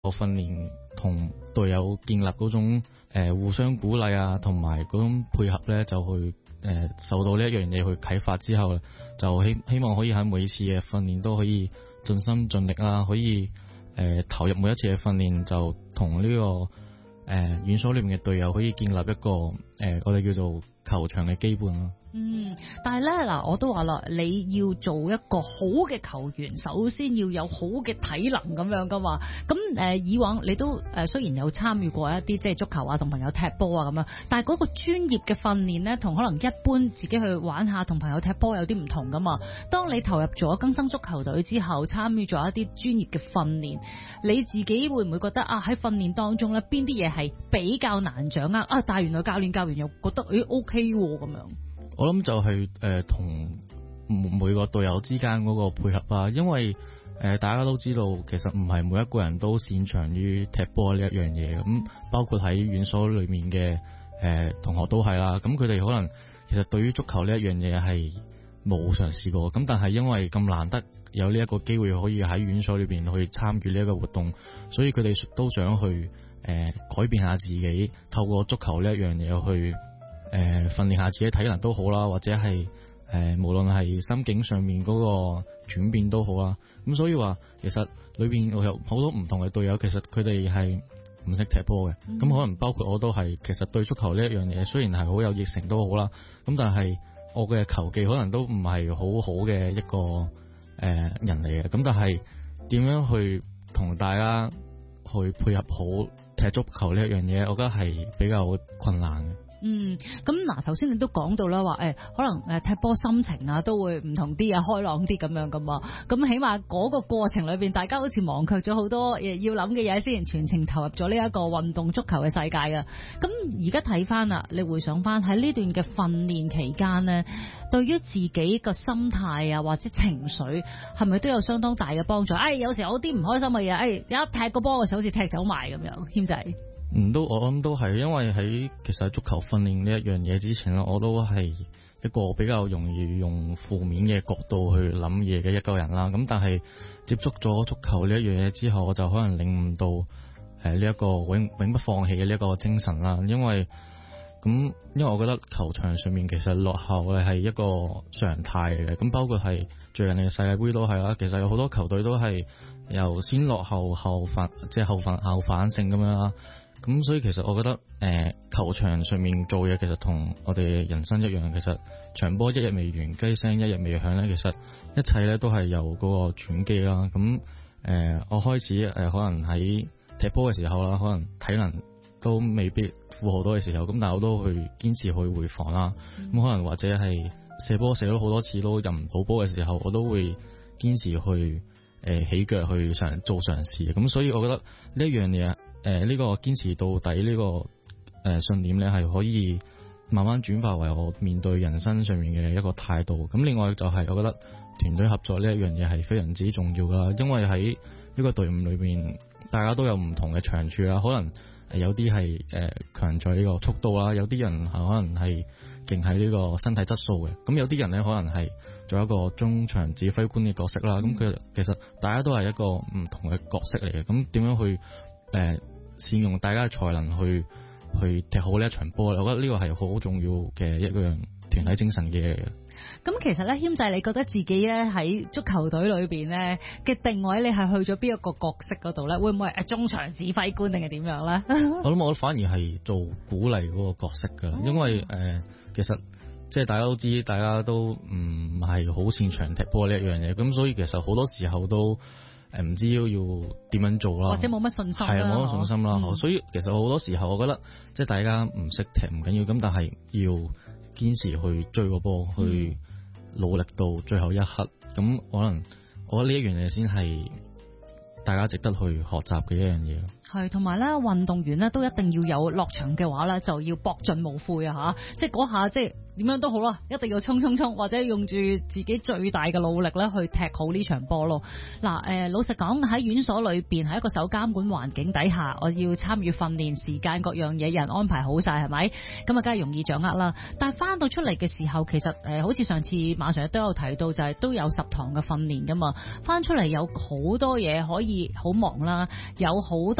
訓練同隊友建立嗰種互相鼓勵啊，同埋嗰種配合咧，就去受到呢一樣嘢去啟發之後，就希望可以喺每次嘅訓練都可以盡心盡力啦，可以投入每一次嘅訓練，就同呢個院所裏面嘅隊友可以建立一個我哋叫做球場嘅基本咯。 但係咧嗱，我都話啦，你要做一個好嘅球員，首先要有好嘅體能咁樣噶嘛。咁以往你都雖然有參與過一啲即係足球啊，同朋友踢波啊咁樣，但係嗰個專業嘅訓練咧，同可能一般自己去玩下同朋友踢波有啲唔同噶嘛。當你投入咗更生足球隊之後，參與咗一啲專業嘅訓練，你自己會唔會覺得啊喺訓練當中咧，邊啲嘢係比較難掌握啊？但係原來教練教完又覺得OK 喎咁樣。 我諗就係同每個隊友之間嗰個配合啊，因為大家都知道其實唔係每一個人都擅長於踢波呢一樣嘢，咁包括喺院所裏面嘅同學都係啦。咁佢哋可能其實對於足球呢一樣嘢係冇嘗試過，咁但係因為咁難得有呢一個機會可以喺院所裏邊去參與呢一個活動，所以佢哋都想去改變下自己，透過足球呢一樣嘢去訓練下自己體能都好啦，或者係無論係心境上面嗰個轉變都好啦。咁所以話其實裏邊我有好多唔同嘅隊友，其實佢哋係唔識踢波嘅。咁可能包括我都係，其實對足球呢一樣嘢雖然係好有熱誠都好啦，咁但係我嘅球技可能都唔係好好嘅一個人嚟嘅。咁但係點樣去同大家去配合好踢足球呢一樣嘢，我覺得係比較困難嘅。 咁嗱，頭先你都講到啦，話可能踢波心情啊都會唔同啲啊，開朗啲咁樣噶嘛。咁起碼嗰個過程裏邊，大家好似忘卻咗好多要諗嘅嘢先，全程投入咗呢一個運動足球嘅世界啊。咁而家睇翻啦，你回想翻喺呢段嘅訓練期間呢，對於自己個心態啊或者情緒，係咪都有相當大嘅幫助？有時候有啲唔開心嘅嘢，一踢個波嘅時候好似踢走埋咁樣，謙仔。 我諗都係，因為其實喺足球訓練呢一樣嘢之前咧，我都係一個比較容易用負面嘅角度去諗嘢嘅一個人啦。咁但係接觸咗足球呢一樣嘢之後，我就可能領悟到呢一個永不放棄嘅呢一個精神啦。因為我覺得球場上面其實落後嘅係一個常態嚟嘅。咁包括係最近嘅世界盃都係啦，其實有好多球隊都係由先落後後反勝咁樣啦。咁所以其實我覺得球場上面做嘢其實同我哋人生一樣，其實場波一日未完，雞聲一日未響咧，其實一切咧都係由嗰個轉機啦。咁我開始可能喺踢波嘅時候啦，可能體能都未必負荷到嘅時候，咁但係我都去堅持去回防啦。咁可能或者係射波射咗好多次都入唔到波嘅時候，我都會堅持去起腳去做嘗試。咁所以我覺得呢一樣嘢呢個堅持到底呢個信念咧，係可以慢慢轉化為我面對人生上面嘅一個態度。咁另外就係我覺得團隊合作呢一樣嘢係非常之重要啦，因為喺呢個隊伍裏邊，大家都有唔同嘅長處啦。可能有啲係強在呢個速度啦，有啲人可能係勁喺呢個身體質素嘅。咁有啲人咧可能係做一個中場指揮官嘅角色啦。咁佢其實大家都係一個唔同嘅角色嚟嘅。咁點樣去善用大家嘅才能去踢好呢一場波，我覺得呢個係好重要嘅一樣團體精神嘅嘢。 咁其實咧，謙仔，你覺得自己咧喺足球隊裏邊咧嘅定位，你係去咗邊一個角色嗰度咧？會唔會係中場指揮官定係點樣咧？ 我諗我反而係做鼓勵嗰個角色噶，因為其實即係大家都知，大家都唔係好擅長踢波呢一樣嘢，咁所以其實好多時候都唔知要點樣做啦， 或者冇乜信心啦， 係冇乜信心啦。所以其實好多時候我覺得，即係大家唔識踢唔緊要，咁但係要堅持去追個波，去努力到最後一刻。咁可能我覺得呢一樣嘢先係大家值得去學習嘅一樣嘢。 係，同埋咧，運動員咧都一定要有落場嘅話咧，就要搏盡無悔啊！吓，即係嗰下，即係點樣都好啦，一定要衝，或者用住自己最大嘅努力咧去踢好呢場波咯。嗱，老實講喺院所裏邊，喺一個受監管環境底下，我要參與訓練，時間各樣嘢有人安排好晒，係咪？咁啊，梗係容易掌握啦。但係翻到出嚟嘅時候，其實好似上次馬上都有提到，就係都有10堂嘅訓練噶嘛。翻出嚟有好多嘢可以好忙啦，有好多